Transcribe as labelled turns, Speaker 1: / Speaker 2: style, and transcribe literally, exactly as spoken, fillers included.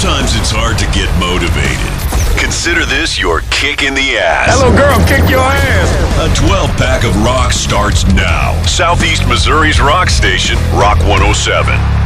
Speaker 1: Sometimes it's hard to get motivated. Consider this your kick in the ass.
Speaker 2: Hello, girl, kick your ass.
Speaker 1: A twelve-pack of rock starts now. Southeast Missouri's rock station, Rock one oh seven.